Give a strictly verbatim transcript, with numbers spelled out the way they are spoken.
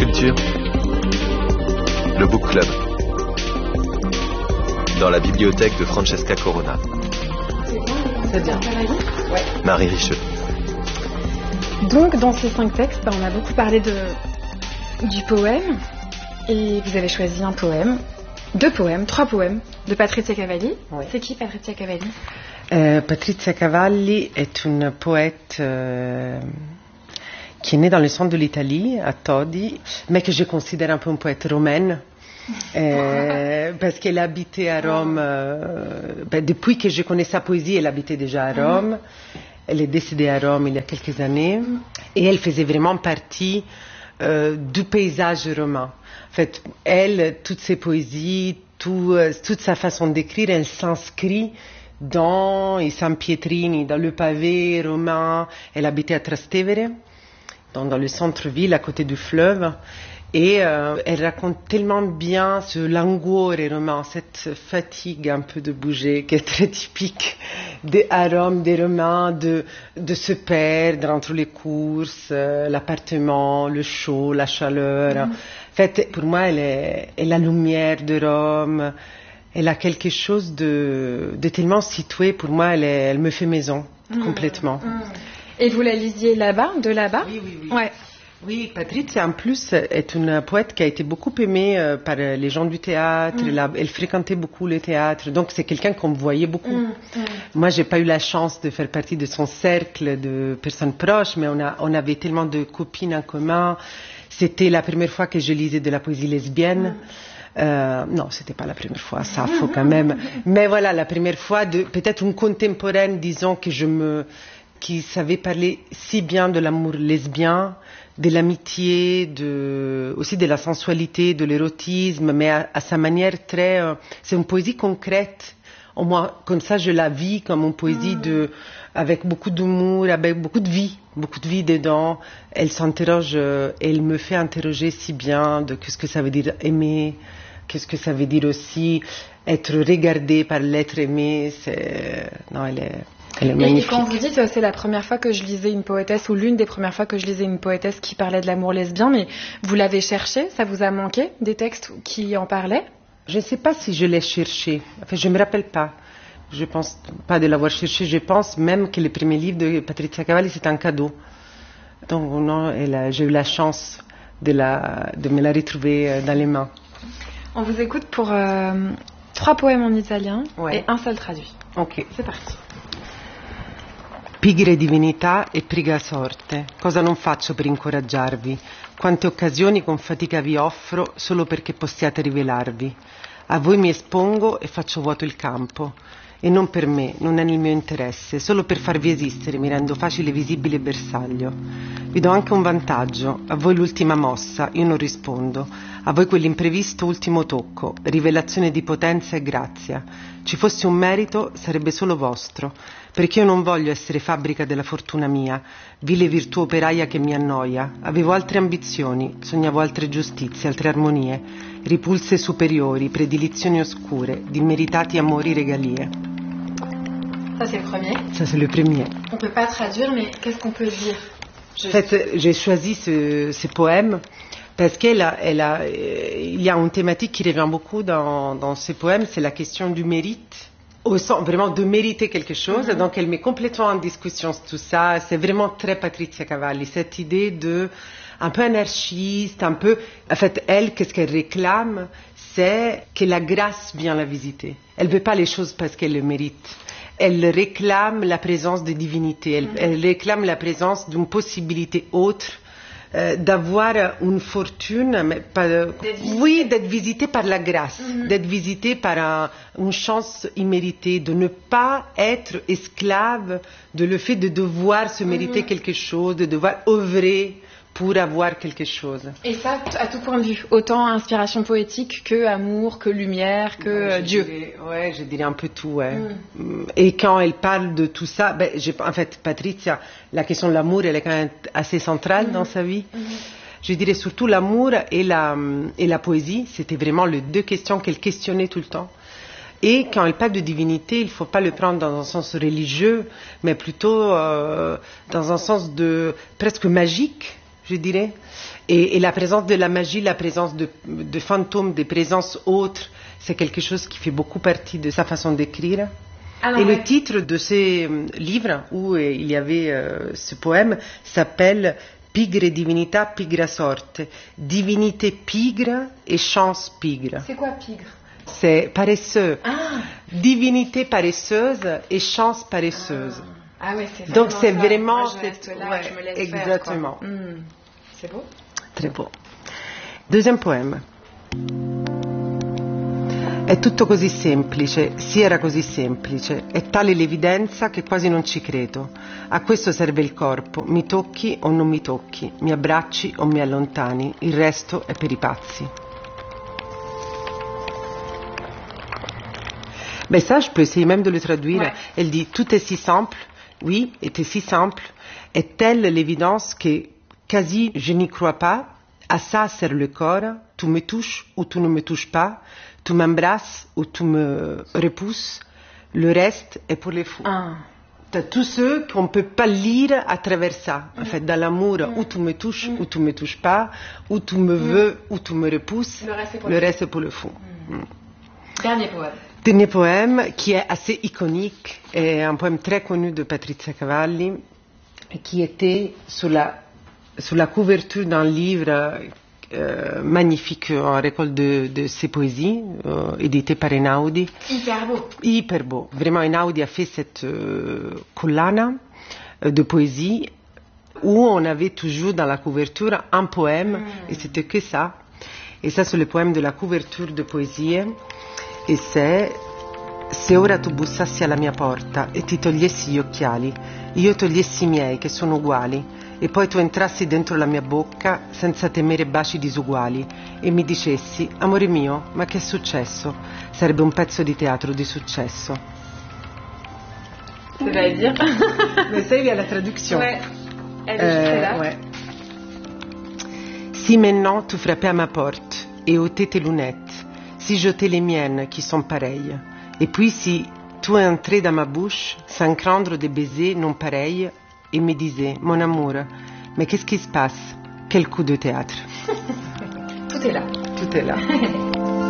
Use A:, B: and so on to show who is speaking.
A: Culture, le Book Club, dans la bibliothèque de Francesca Corona.
B: C'est bien.
A: Ouais. Marie Richeux.
B: Donc, dans ces cinq textes, ben, on a beaucoup parlé de, du poème. Et vous avez choisi un poème, deux poèmes, trois poèmes de Patrizia Cavalli.
C: Oui.
B: C'est qui Patrizia Cavalli?
C: euh, Patrizia Cavalli est une poète euh, qui est née dans le centre de l'Italie, à Todi, mais que je considère un peu une poète romaine. Euh, parce qu'elle habitait à Rome, euh, ben, depuis que je connais sa poésie, elle habitait déjà à Rome. Elle est décédée à Rome il y a quelques années. Et elle faisait vraiment partie euh, du paysage romain. En fait, elle, toutes ses poésies, tout, euh, toute sa façon d'écrire, elle s'inscrit dans i San Pietrini, dans le pavé romain. Elle habitait à Trastevere, dans, dans le centre-ville, à côté du fleuve. Et euh, elle raconte tellement bien ce languore romain, cette fatigue un peu de bouger qui est très typique des Rome, des Romains, de, de se perdre entre les courses, euh, l'appartement, le chaud, la chaleur. Mm. En fait, pour moi, elle est, elle est la lumière de Rome. Elle a quelque chose de, de tellement situé. Pour moi, elle, est, elle me fait maison, mm. complètement. Mm.
B: Et vous la lisiez là-bas, de là-bas?
C: Oui, oui, oui.
B: Ouais.
C: Oui, Patrizia en plus est une poète qui a été beaucoup aimée euh, par les gens du théâtre. Mm. Elle, a, elle fréquentait beaucoup le théâtre, donc c'est quelqu'un qu'on voyait beaucoup. Mm. Mm. Moi, j'ai pas eu la chance de faire partie de son cercle de personnes proches, mais on, a, on avait tellement de copines en commun. C'était la première fois que je lisais de la poésie lesbienne. Mm. Euh, non, c'était pas la première fois, ça faut quand même. Mais voilà, la première fois de peut-être une contemporaine, disons, que je me, qui savait parler si bien de l'amour lesbien, de l'amitié, de, aussi de la sensualité, de l'érotisme, mais à, à sa manière très... Euh, c'est une poésie concrète. Au moins, comme ça, je la vis comme une poésie mmh. de, avec beaucoup d'humour, avec beaucoup de vie, beaucoup de vie dedans. Elle s'interroge, euh, elle me fait interroger si bien de qu'est-ce que ça veut dire aimer, qu'est-ce que ça veut dire aussi être regardé par l'être aimé. C'est, non, elle est...
B: Et, et quand vous dites, c'est la première fois que je lisais une poétesse, ou l'une des premières fois que je lisais une poétesse qui parlait de l'amour lesbien, mais vous l'avez cherché, ça vous a manqué, des textes qui en parlaient?
C: Je ne sais pas si je l'ai cherché, enfin, je ne me rappelle pas. Je ne pense pas de l'avoir cherché, je pense même que le premier livre de Patrizia Cavalli, c'est un cadeau. Donc non, elle a, j'ai eu la chance de, la, de me la retrouver dans les mains.
B: On vous écoute pour euh, trois poèmes en italien
C: ouais.
B: et un seul traduit.
C: Ok.
B: C'est parti.
C: Pigre divinità e priga sorte, cosa non faccio per incoraggiarvi? Quante occasioni con fatica vi offro solo perché possiate rivelarvi? A voi mi espongo e faccio vuoto il campo. E non per me, non è nel mio interesse, solo per farvi esistere mi rendo facile visibile bersaglio. Vi do anche un vantaggio, a voi l'ultima mossa, io non rispondo, a voi quell'imprevisto ultimo tocco, rivelazione di potenza e grazia. Ci fosse un merito, sarebbe solo vostro, perché io non voglio essere fabbrica della fortuna mia, vile virtù operaia che mi annoia. Avevo altre ambizioni, sognavo altre giustizie, altre armonie, ripulse superiori, predilizioni oscure, di immeritati amori regalie.
B: Ça, c'est le premier.
C: Ça, c'est le premier.
B: On ne peut pas traduire, mais qu'est-ce qu'on peut dire?
C: Je... En fait, j'ai choisi ce, ce poème parce qu'il a, elle a, il y a une thématique qui revient beaucoup dans, dans ce poème, c'est la question du mérite. Au sens vraiment de mériter quelque chose, mm-hmm. donc elle met complètement en discussion tout ça. C'est vraiment très Patrizia Cavalli, cette idée de un peu anarchiste, un peu. En fait, elle, qu'est-ce qu'elle réclame, c'est que la grâce vient la visiter. Elle veut pas les choses parce qu'elle le mérite. Elle réclame la présence de divinité. Elle, mm-hmm. elle réclame la présence d'une possibilité autre. Euh, d'avoir une fortune, mais pas, d'être oui, d'être visité par la grâce, mm-hmm. d'être visité par un, une chance imméritée, de ne pas être esclave de le fait de devoir se mériter mm-hmm. quelque chose, de devoir œuvrer pour avoir quelque chose.
B: Et ça, à tout point de vue, autant inspiration poétique que amour, que lumière, que
C: ouais,
B: euh, Dieu.
C: Dirais, ouais, je dirais un peu tout, ouais. Mm. Et quand elle parle de tout ça, ben, j'ai, en fait, Patrizia, la question de l'amour, elle est quand même assez centrale mm. dans sa vie. Mm. Je dirais surtout l'amour et la, et la poésie, c'était vraiment les deux questions qu'elle questionnait tout le temps. Et quand elle parle de divinité, il ne faut pas le prendre dans un sens religieux, mais plutôt euh, dans un sens de presque magique. je dirais. Et, et la présence de la magie, la présence de, de fantômes, des présences autres, c'est quelque chose qui fait beaucoup partie de sa façon d'écrire. Ah non, et ouais. Le titre de ce livre, où euh, il y avait euh, ce poème, s'appelle Pigre divinità, pigra sorte. Divinité pigre et chance pigre.
B: C'est quoi pigre?
C: C'est paresseux.
B: Ah.
C: Divinité paresseuse et chance paresseuse.
B: Ah, ah ouais, c'est
C: donc c'est
B: ça.
C: vraiment.
B: Moi, je reste là, ouais, je me laisse
C: exactement.
B: Faire, mmh. C'est beau.
C: Très beau. Deuxième poème. È tutto così semplice, sì era così semplice, è tale l'evidenza che quasi non ci credo. A questo serve il corpo, mi tocchi o non mi tocchi, mi abbracci o mi allontani, il resto è per i pazzi. Ben ça, je peux essayer même de le traduire. Ouais. Elle dit, tout est si simple, oui, était si simple, est telle l'évidence que quasi je n'y crois pas, à ça sert le corps, tu me touches ou tu ne me touches pas, tu m'embrasses ou tu me repousses, le reste est pour les fous. Ah. T'as tous ceux qu'on ne peut pas lire à travers ça. En mm. fait, dans l'amour, mm. ou tu me touches mm. ou tu ne me touches pas, ou tu me mm. veux ou tu me repousses, le reste est pour le, le, reste est pour le fou.
B: Mm. Mm. Dernier poème.
C: Dernier poème qui est assez iconique, est un poème très connu de Patrizia Cavalli, qui était sur la, sur la couverture d'un livre euh, magnifique, en récolte de, de ses poésies, euh, édité par Einaudi.
B: Hyper beau.
C: Hyper beau. Vraiment, Einaudi a fait cette euh, collana euh, de poésie où on avait toujours dans la couverture un poème, mm. et c'était que ça. Et ça, c'est le poème de la couverture de poésie. E se, se ora tu bussassi alla mia porta e ti togliessi gli occhiali, io togliessi i miei che sono uguali, e poi tu entrassi dentro la mia bocca senza temere baci disuguali e mi dicessi, amore mio, ma che è successo? Sarebbe un pezzo di teatro di successo.
B: C'est-à-dire?
C: Mais ça, il y a la traduction.
B: Ouais. Elle est euh, juste là.
C: Ouais. Si maintenant tu frappais à ma porte et ôtais tes lunettes, si jetais les miennes qui sont pareilles, et puis si tu entrais dans ma bouche sans craindre des baisers non pareils et me disais, mon amour, mais qu'est-ce qui se passe? Quel coup de théâtre?
B: Tout est là.
C: Tout est là.